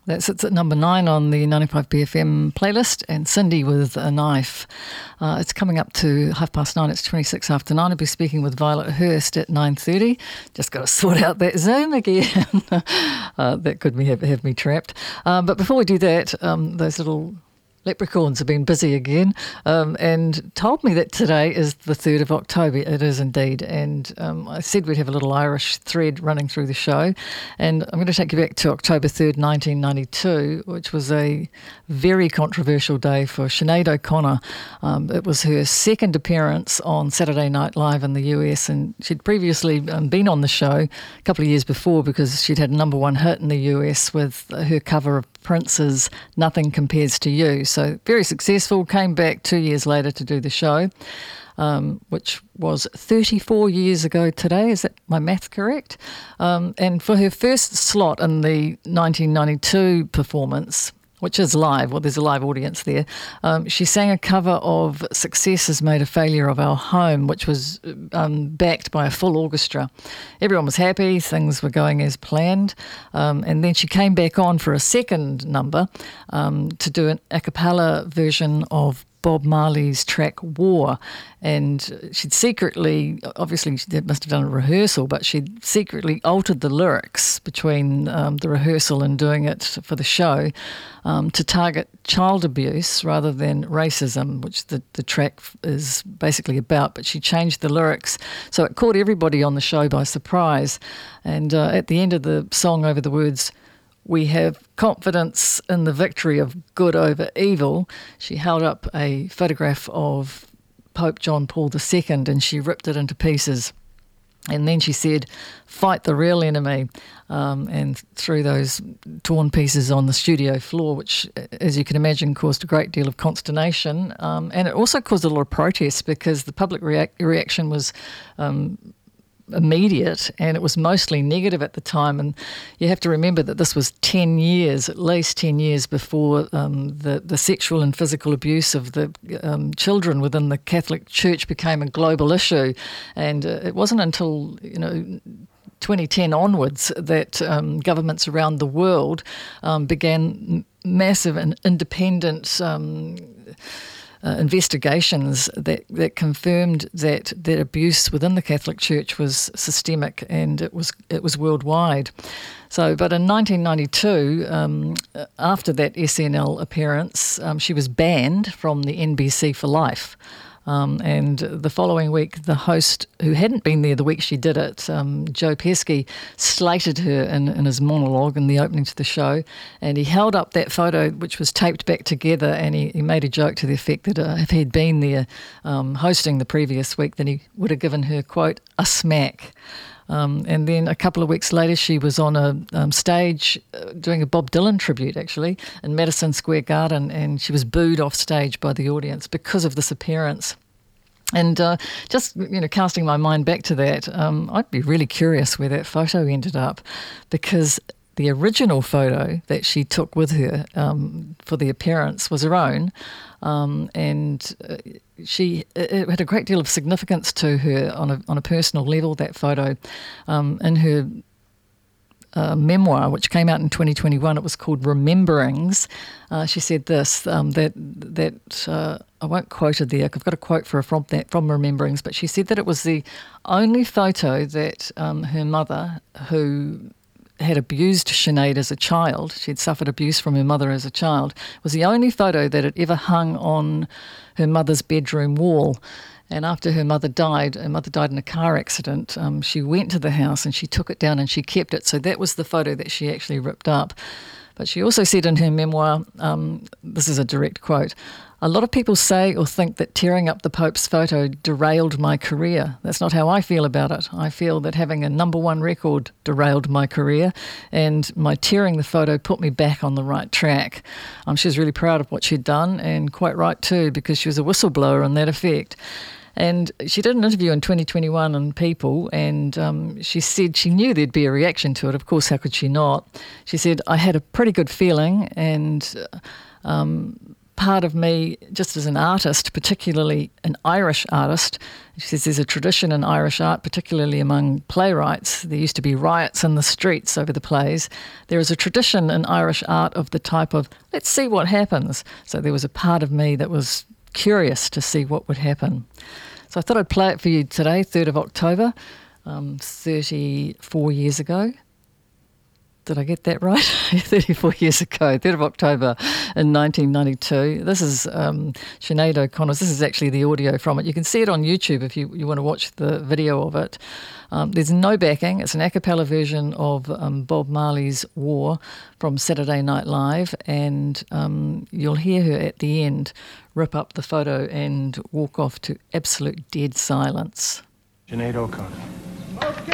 That sits at number 9 on the 95BFM playlist, and Cindy with a Knife. It's coming up to 9:30. It's 26 after 9. I'll be speaking with Violet Hurst at 9:30. Just got to sort out that Zoom again. That could have me trapped. But before we do that, those little leprechauns have been busy again, and told me that today is the 3rd of October. It is indeed. And I said we'd have a little Irish thread running through the show. And I'm going to take you back to October 3rd, 1992, which was a very controversial day for Sinead O'Connor. It was her second appearance on Saturday Night Live in the US, and she'd previously been on the show a couple of years before because she'd had a number one hit in the US with her cover of Prince's Nothing Compares to You. So very successful, came back 2 years later to do the show, which was 34 years ago today. Is that my math correct? And for her first slot in the 1992 performance, which is live, well, there's a live audience there, she sang a cover of Success Has Made a Failure of Our Home, which was backed by a full orchestra. Everyone was happy, things were going as planned, and then she came back on for a second number to do an a cappella version of Bob Marley's track War, and she'd secretly, obviously she must have done a rehearsal, but she'd secretly altered the lyrics between the rehearsal and doing it for the show to target child abuse rather than racism, which the track is basically about, but she changed the lyrics. So it caught everybody on the show by surprise, and at the end of the song, over the words, "We have confidence in the victory of good over evil," she held up a photograph of Pope John Paul II and she ripped it into pieces. And then she said, "Fight the real enemy," and threw those torn pieces on the studio floor, which, as you can imagine, caused a great deal of consternation. And it also caused a lot of protest because the public reaction was immediate, and it was mostly negative at the time. And you have to remember that this was 10 years, at least 10 years before the sexual and physical abuse of the children within the Catholic Church became a global issue. And it wasn't until 2010 onwards that governments around the world began massive and independent investigations that confirmed that abuse within the Catholic Church was systemic, and it was worldwide. So, but in 1992, after that SNL appearance, she was banned from the NBC for life. And the following week, the host, who hadn't been there the week she did it, Joe Pesci, slated her in his monologue in the opening to the show, and he held up that photo, which was taped back together, and he made a joke to the effect that if he'd been there hosting the previous week, then he would have given her, quote, a smack. And then a couple of weeks later, she was on a stage doing a Bob Dylan tribute, actually, in Madison Square Garden, and she was booed off stage by the audience because of this appearance. And just casting my mind back to that, I'd be really curious where that photo ended up, because the original photo that she took with her for the appearance was her own, and it had a great deal of significance to her on a personal level, that photo. In her memoir, which came out in 2021, it was called Rememberings. She said this, that I won't quote it there. I've got a quote from Rememberings, but she said that it was the only photo that her mother, who had abused Sinead as a child, she'd suffered abuse from her mother as a child, was the only photo that had ever hung on her mother's bedroom wall. And after her mother died in a car accident, she went to the house and she took it down and she kept it. So that was the photo that she actually ripped up. But she also said in her memoir, this is a direct quote, "A lot of people say or think that tearing up the Pope's photo derailed my career. That's not how I feel about it. I feel that having a number one record derailed my career, and my tearing the photo put me back on the right track." She was really proud of what she'd done, and quite right too, because she was a whistleblower in that effect. And she did an interview in 2021 on People, and she said she knew there'd be a reaction to it. Of course, how could she not? She said, "I had a pretty good feeling, and part of me, just as an artist, particularly an Irish artist. She says there's a tradition in Irish art, particularly among playwrights. There used to be riots in the streets over the plays. There is a tradition in Irish art of the type of, let's see what happens. So there was a part of me that was curious to see what would happen. So I thought I'd play it for you today, 3rd of October, 34 years ago. Did I get that right? 34 years ago, 3rd of October in 1992. This is Sinead O'Connor's. This is actually the audio from it. You can see it on YouTube if you want to watch the video of it. There's no backing. It's an a cappella version of Bob Marley's War from Saturday Night Live, and you'll hear her at the end rip up the photo and walk off to absolute dead silence. Sinead O'Connor.